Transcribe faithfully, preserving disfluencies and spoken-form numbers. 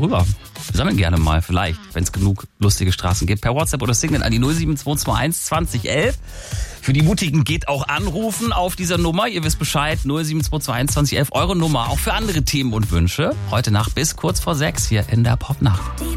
rüber. Wir sammeln gerne mal, vielleicht, wenn es genug lustige Straßen gibt. Per WhatsApp oder Signal an die null sieben zwei zwei eins zwanzig elf. Für die Mutigen geht auch anrufen auf dieser Nummer. Ihr wisst Bescheid, null sieben zwei zwei eins zwanzig elf, eure Nummer. Auch für andere Themen und Wünsche. Heute Nacht bis kurz vor sechs hier in der Popnacht.